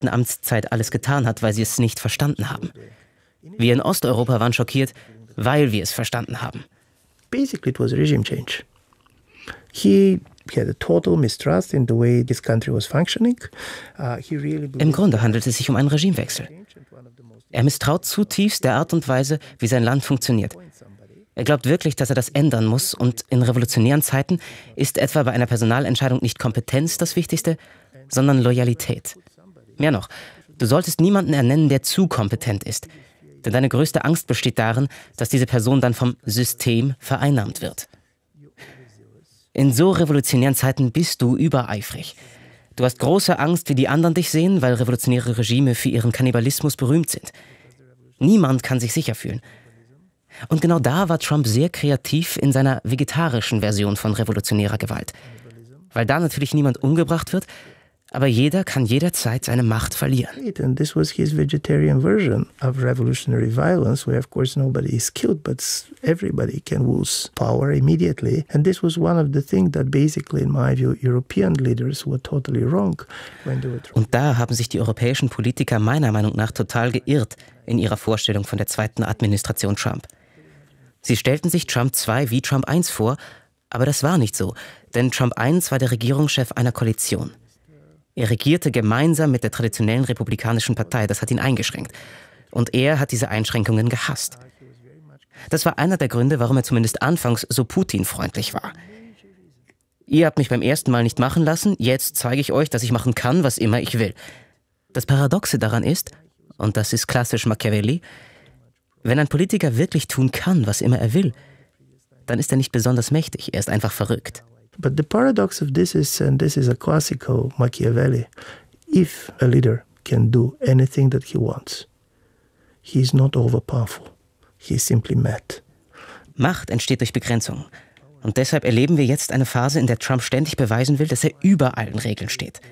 Amtszeit alles getan hat, weil sie es nicht verstanden haben. Wir in Osteuropa waren schockiert, weil wir es verstanden haben. Basically, it was a regime change. He had a total mistrust in the way this country was functioning. Im Grunde handelt es sich um einen Regimewechsel. Er misstraut zutiefst der Art und Weise, wie sein Land funktioniert. Er glaubt wirklich, dass er das ändern muss, und in revolutionären Zeiten ist etwa bei einer Personalentscheidung nicht Kompetenz das Wichtigste, sondern Loyalität. Mehr noch, du solltest niemanden ernennen, der zu kompetent ist. Denn deine größte Angst besteht darin, dass diese Person dann vom System vereinnahmt wird. In so revolutionären Zeiten bist du übereifrig. Du hast große Angst, wie die anderen dich sehen, weil revolutionäre Regime für ihren Kannibalismus berühmt sind. Niemand kann sich sicher fühlen. Und genau da war Trump sehr kreativ in seiner vegetarischen Version von revolutionärer Gewalt. Weil da natürlich niemand umgebracht wird, aber jeder kann jederzeit seine Macht verlieren. And this was his vegetarian version of revolutionary violence, where of course nobody is killed, but everybody can lose power immediately. And this was one of the things that basically, in my view, European leaders were totally wrong when they were trying. Und da haben sich die europäischen Politiker meiner Meinung nach total geirrt in ihrer Vorstellung von der zweiten Administration Trump. Sie stellten sich Trump 2 wie Trump 1 vor, aber das war nicht so, denn Trump 1 war der Regierungschef einer Koalition. Er regierte gemeinsam mit der traditionellen Republikanischen Partei, das hat ihn eingeschränkt. Und er hat diese Einschränkungen gehasst. Das war einer der Gründe, warum er zumindest anfangs so Putin-freundlich war. Ihr habt mich beim ersten Mal nicht machen lassen, jetzt zeige ich euch, dass ich machen kann, was immer ich will. Das Paradoxe daran ist, und das ist klassisch Machiavelli, wenn ein Politiker wirklich tun kann, was immer er will, dann ist er nicht besonders mächtig, er ist einfach verrückt. But the paradox of this is, and this is a classical Machiavelli, if a leader can do anything that he wants, he is not overpowerful, he is simply mad. Macht entsteht durch Begrenzung. Und deshalb erleben wir jetzt eine Phase, in der Trump ständig beweisen will, dass er über allen Regeln steht.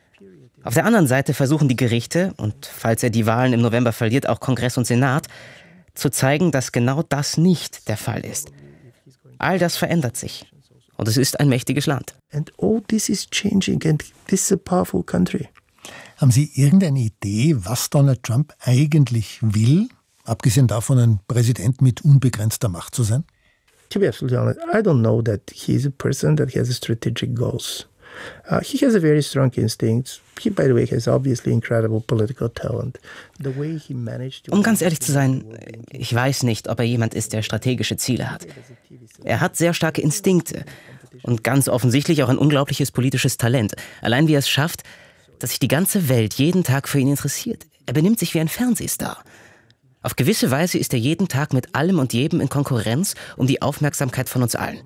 Auf der anderen Seite versuchen die Gerichte, und falls er die Wahlen im November verliert, auch Kongress und Senat, zu zeigen, dass genau das nicht der Fall ist. All das verändert sich. Und es ist ein mächtiges Land. And all this is changing, and this is a powerful country. Haben Sie irgendeine Idee, was Donald Trump eigentlich will, abgesehen davon, ein Präsident mit unbegrenzter Macht zu sein? To be absolutely honest, I don't know that he's a person that has strategic goals. He has a very strong instinct. He, by the way, has obviously incredible political talent. The way he managed to... Um ganz ehrlich zu sein, ich weiß nicht, ob er jemand ist, der strategische Ziele hat. Er hat sehr starke Instinkte und ganz offensichtlich auch ein unglaubliches politisches Talent. Allein wie er es schafft, dass sich die ganze Welt jeden Tag für ihn interessiert. Er benimmt sich wie ein Fernsehstar. Auf gewisse Weise ist er jeden Tag mit allem und jedem in Konkurrenz um die Aufmerksamkeit von uns allen.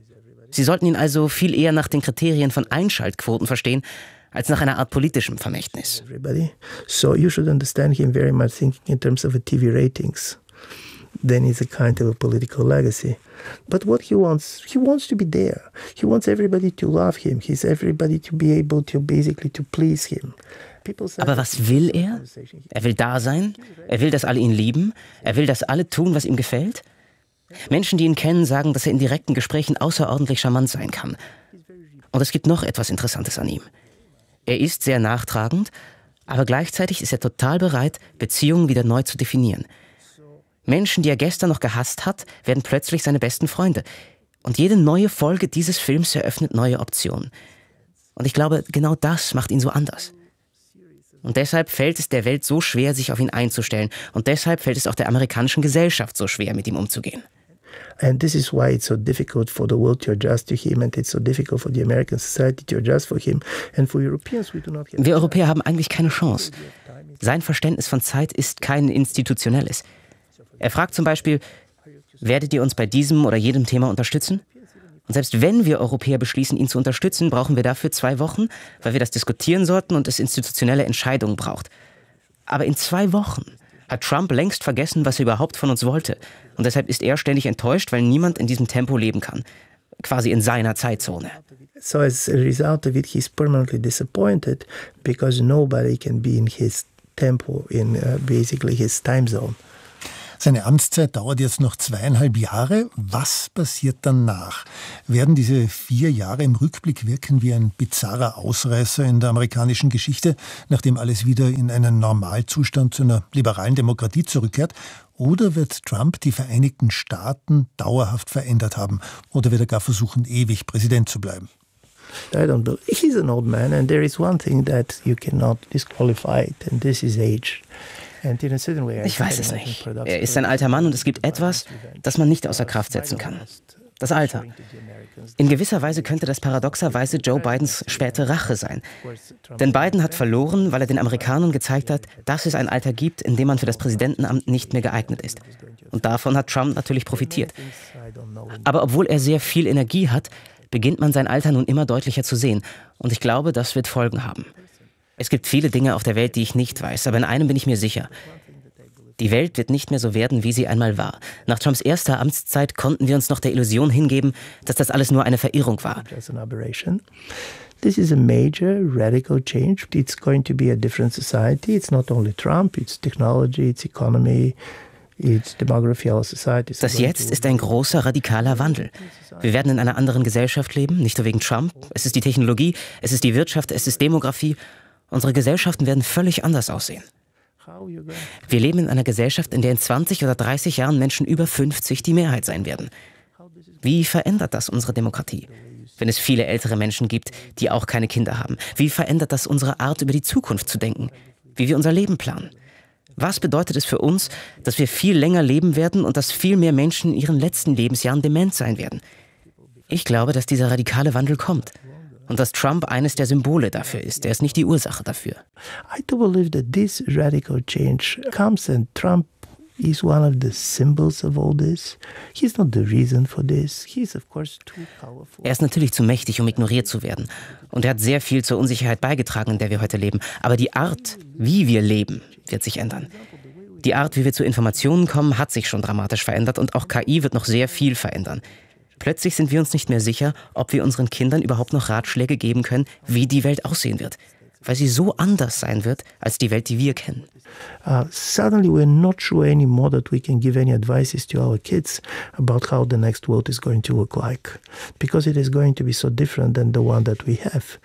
Sie sollten ihn also viel eher nach den Kriterien von Einschaltquoten verstehen, als nach einer Art politischem Vermächtnis. So you should understand him very much thinking in terms of TV ratings. Then it's a kind of a political legacy. But what he wants to be there. He wants everybody to love him. He's everybody to be able to basically to please him. Aber was will er? Er will da sein, er will, dass alle ihn lieben, er will, dass alle tun, was ihm gefällt. Menschen, die ihn kennen, sagen, dass er in direkten Gesprächen außerordentlich charmant sein kann. Und es gibt noch etwas Interessantes an ihm. Er ist sehr nachtragend, aber gleichzeitig ist er total bereit, Beziehungen wieder neu zu definieren. Menschen, die er gestern noch gehasst hat, werden plötzlich seine besten Freunde. Und jede neue Folge dieses Films eröffnet neue Optionen. Und ich glaube, genau das macht ihn so anders. Und deshalb fällt es der Welt so schwer, sich auf ihn einzustellen. Und deshalb fällt es auch der amerikanischen Gesellschaft so schwer, mit ihm umzugehen. And this is why it's so difficult for the world to adjust to him, and it's so difficult for the American society to adjust for him. And for Europeans, we do not have... Wir Europäer haben eigentlich keine Chance. Sein Verständnis von Zeit ist kein institutionelles. Er fragt zum Beispiel, werdet ihr uns bei diesem oder jedem Thema unterstützen? Und selbst wenn wir Europäer beschließen, ihn zu unterstützen, brauchen wir dafür 2 Wochen, weil wir das diskutieren sollten und es institutionelle Entscheidungen braucht. Aber in 2 Wochen hat Trump längst vergessen, was er überhaupt von uns wollte. Und deshalb ist er ständig enttäuscht, weil niemand in diesem Tempo leben kann. Quasi in seiner Zeitzone. So as a result of it, he's permanently disappointed because nobody can be in his tempo, in basically his time zone. Seine Amtszeit dauert jetzt noch 2,5 Jahre. Was passiert danach? Werden diese 4 Jahre im Rückblick wirken wie ein bizarrer Ausreißer in der amerikanischen Geschichte, nachdem alles wieder in einen Normalzustand zu einer liberalen Demokratie zurückkehrt? Oder wird Trump die Vereinigten Staaten dauerhaft verändert haben? Oder wird er gar versuchen, ewig Präsident zu bleiben? I don't believe. He's an old man, and there is one thing that you cannot disqualify it, and this is age. Ich weiß es nicht. Er ist ein alter Mann und es gibt etwas, das man nicht außer Kraft setzen kann. Das Alter. In gewisser Weise könnte das paradoxerweise Joe Bidens späte Rache sein. Denn Biden hat verloren, weil er den Amerikanern gezeigt hat, dass es ein Alter gibt, in dem man für das Präsidentenamt nicht mehr geeignet ist. Und davon hat Trump natürlich profitiert. Aber obwohl er sehr viel Energie hat, beginnt man sein Alter nun immer deutlicher zu sehen. Und ich glaube, das wird Folgen haben. Es gibt viele Dinge auf der Welt, die ich nicht weiß, aber in einem bin ich mir sicher. Die Welt wird nicht mehr so werden, wie sie einmal war. Nach Trumps erster Amtszeit konnten wir uns noch der Illusion hingeben, dass das alles nur eine Verirrung war. This is a major radical change. It's going to be a different society. It's not only Trump, it's technology, it's economy, it's demography, our society. Das Jetzt ist ein großer, radikaler Wandel. Wir werden in einer anderen Gesellschaft leben, nicht nur wegen Trump. Es ist die Technologie, es ist die Wirtschaft, es ist Demografie. Unsere Gesellschaften werden völlig anders aussehen. Wir leben in einer Gesellschaft, in der in 20 oder 30 Jahren Menschen über 50 die Mehrheit sein werden. Wie verändert das unsere Demokratie, wenn es viele ältere Menschen gibt, die auch keine Kinder haben? Wie verändert das unsere Art, über die Zukunft zu denken, wie wir unser Leben planen? Was bedeutet es für uns, dass wir viel länger leben werden und dass viel mehr Menschen in ihren letzten Lebensjahren dement sein werden? Ich glaube, dass dieser radikale Wandel kommt. Und dass Trump eines der Symbole dafür ist. Er ist nicht die Ursache dafür. I do believe that this radical change comes and Trump is one of the symbols of all this. He's not the reason for this. He's of course too powerful. Er ist natürlich zu mächtig, um ignoriert zu werden. Und er hat sehr viel zur Unsicherheit beigetragen, in der wir heute leben. Aber die Art, wie wir leben, wird sich ändern. Die Art, wie wir zu Informationen kommen, hat sich schon dramatisch verändert. Und auch KI wird noch sehr viel verändern. Plötzlich sind wir uns nicht mehr sicher, ob wir unseren Kindern überhaupt noch Ratschläge geben können, wie die Welt aussehen wird. Weil sie so anders sein wird, als die Welt, die wir kennen. Suddenly we're not sure anymore that we can give any advices to our kids about how the next world is going to look like. Because it is going to be so different than the one that we have.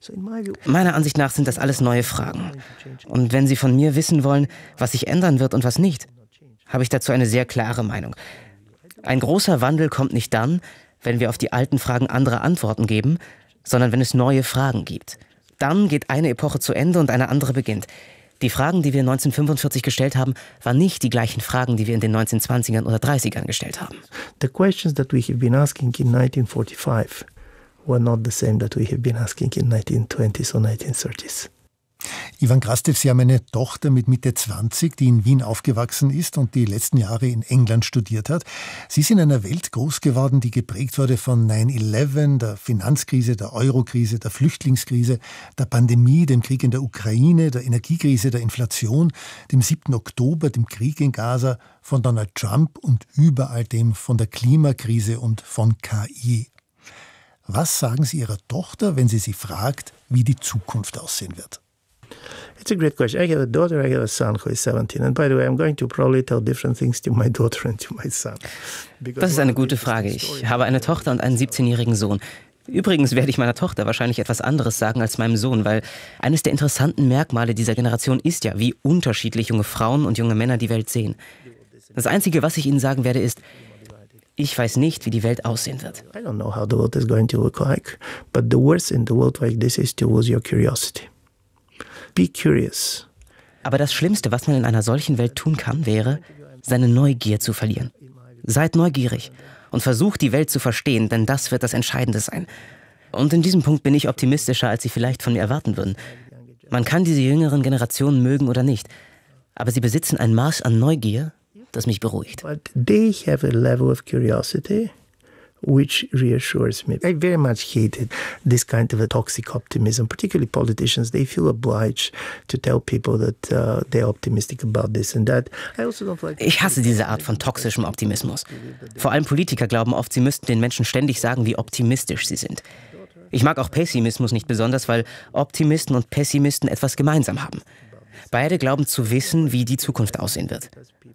Meiner Ansicht nach sind das alles neue Fragen. Und wenn Sie von mir wissen wollen, was sich ändern wird und was nicht, habe ich dazu eine sehr klare Meinung. Ein großer Wandel kommt nicht dann, wenn wir auf die alten Fragen andere Antworten geben, sondern wenn es neue Fragen gibt. Dann geht eine Epoche zu Ende und eine andere beginnt. Die Fragen, die wir 1945 gestellt haben, waren nicht die gleichen Fragen, die wir in den 1920ern oder 30ern gestellt haben. The questions that we have been asking in 1945 were not the same that we have been asking in 1920s or 1930s. Ivan Krastev, Sie haben eine Tochter mit Mitte 20, die in Wien aufgewachsen ist und die letzten Jahre in England studiert hat. Sie sind in einer Welt groß geworden, die geprägt wurde von 9/11, der Finanzkrise, der Eurokrise, der Flüchtlingskrise, der Pandemie, dem Krieg in der Ukraine, der Energiekrise, der Inflation, dem 7. Oktober, dem Krieg in Gaza, von Donald Trump und über all dem von der Klimakrise und von KI. Was sagen Sie Ihrer Tochter, wenn sie sie fragt, wie die Zukunft aussehen wird? It's a great question. I have a daughter, I have a son who is 17. And by the way, I'm going to probably tell different things to my daughter and to my son. Das ist eine gute Frage. Ich habe eine Tochter und einen 17-jährigen Sohn. Übrigens werde ich meiner Tochter wahrscheinlich etwas anderes sagen als meinem Sohn, weil eines der interessanten Merkmale dieser Generation ist ja, wie unterschiedlich junge Frauen und junge Männer die Welt sehen. Das Einzige, was ich ihnen sagen werde, ist, ich weiß nicht, wie die Welt aussehen wird. I don't know how the world is going to look like, but the worst in the world like this is to lose your curiosity. Be curious. Aber das Schlimmste, was man in einer solchen Welt tun kann, wäre, seine Neugier zu verlieren. Seid neugierig und versucht, die Welt zu verstehen, denn das wird das Entscheidende sein. Und in diesem Punkt bin ich optimistischer, als Sie vielleicht von mir erwarten würden. Man kann diese jüngeren Generationen mögen oder nicht, aber sie besitzen ein Maß an Neugier, das mich beruhigt. But they have a level of curiosity which reassures me. I very much hated this kind of a toxic optimism, particularly politicians. They feel obliged to tell people that they're optimistic about this and that. I also don't like. Ich hasse diese Art von toxischem Optimismus. Vor allem Politiker glauben oft, sie müssten den Menschen ständig sagen, wie optimistisch sie sind. Ich mag auch Pessimismus nicht besonders, weil Optimisten und Pessimisten etwas gemeinsam haben. Beide glauben zu wissen, wie die Zukunft aussehen wird.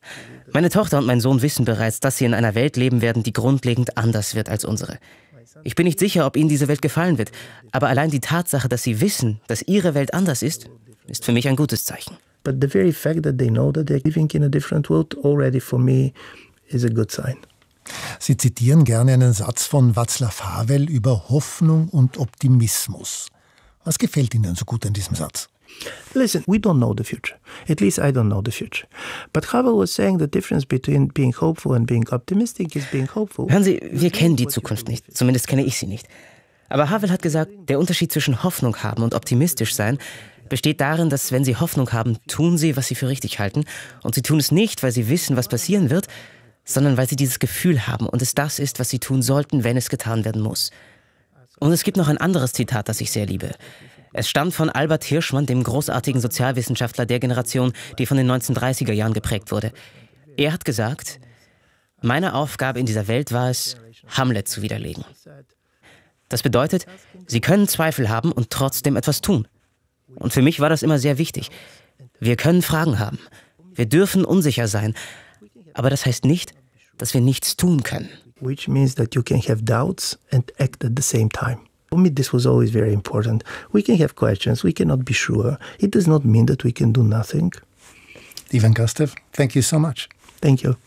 Meine Tochter und mein Sohn wissen bereits, dass sie in einer Welt leben werden, die grundlegend anders wird als unsere. Ich bin nicht sicher, ob ihnen diese Welt gefallen wird, aber allein die Tatsache, dass sie wissen, dass ihre Welt anders ist für mich ein gutes Zeichen. But the very fact that they know that they're living in a different world already for me is a good sign. Sie zitieren gerne einen Satz von Václav Havel über Hoffnung und Optimismus. Was gefällt Ihnen so gut an diesem Satz? Listen, we don't know the future. At least I don't know the future. But Havel was saying the difference between being hopeful and being optimistic is being hopeful. Hören Sie, wir kennen die Zukunft nicht. Zumindest kenne ich sie nicht. Aber Havel hat gesagt, der Unterschied zwischen Hoffnung haben und optimistisch sein besteht darin, dass wenn Sie Hoffnung haben, tun Sie, was Sie für richtig halten. Und Sie tun es nicht, weil Sie wissen, was passieren wird, sondern weil Sie dieses Gefühl haben und es das ist, was Sie tun sollten, wenn es getan werden muss. Und es gibt noch ein anderes Zitat, das ich sehr liebe. Es stammt von Albert Hirschman, dem großartigen Sozialwissenschaftler der Generation, die von den 1930er Jahren geprägt wurde. Er hat gesagt, meine Aufgabe in dieser Welt war es, Hamlet zu widerlegen. Das bedeutet, Sie können Zweifel haben und trotzdem etwas tun. Und für mich war das immer sehr wichtig. Wir können Fragen haben. Wir dürfen unsicher sein. Aber das heißt nicht, dass wir nichts tun können. Which means that you can have doubts and act at the same time. For me, this was always very important. We can have questions, we cannot be sure. It does not mean that we can do nothing. Ivan Krastev, thank you so much. Thank you.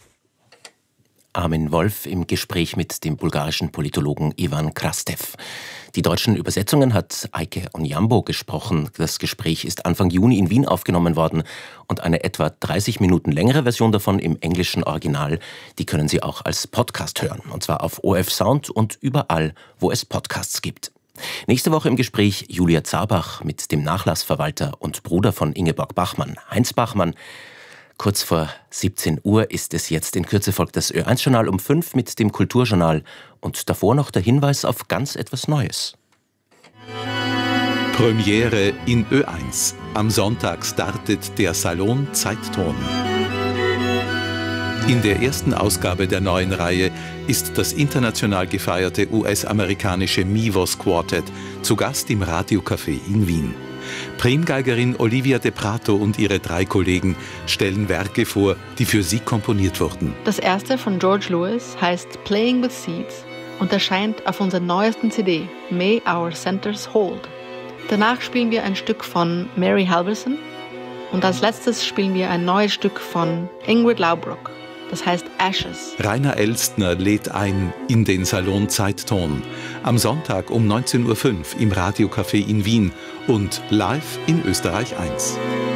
Armin Wolf im Gespräch mit dem bulgarischen Politologen Ivan Krastev. Die deutschen Übersetzungen hat Eike Onyambo gesprochen. Das Gespräch ist Anfang Juni in Wien aufgenommen worden und eine etwa 30 Minuten längere Version davon im englischen Original, die können Sie auch als Podcast hören. Und zwar auf ORF Sound und überall, wo es Podcasts gibt. Nächste Woche im Gespräch Julia Zabach mit dem Nachlassverwalter und Bruder von Ingeborg Bachmann, Heinz Bachmann. Kurz vor 17 Uhr ist es jetzt. In Kürze folgt das Ö1-Journal um 5 mit dem Kulturjournal. Und davor noch der Hinweis auf ganz etwas Neues. Premiere in Ö1. Am Sonntag startet der Salon Zeitton. In der ersten Ausgabe der neuen Reihe ist das international gefeierte US-amerikanische Mivos Quartet zu Gast im Radiocafé in Wien. Primgeigerin Olivia De Prato und ihre 3 Kollegen stellen Werke vor, die für sie komponiert wurden. Das erste von George Lewis heißt Playing with Seeds und erscheint auf unserer neuesten CD, May Our Centers Hold. Danach spielen wir ein Stück von Mary Halverson und als letztes spielen wir ein neues Stück von Ingrid Laubrock. Das heißt Ashes. Rainer Elstner lädt ein in den Salon Zeitton. Am Sonntag um 19.05 Uhr im Radiocafé in Wien und live in Österreich 1.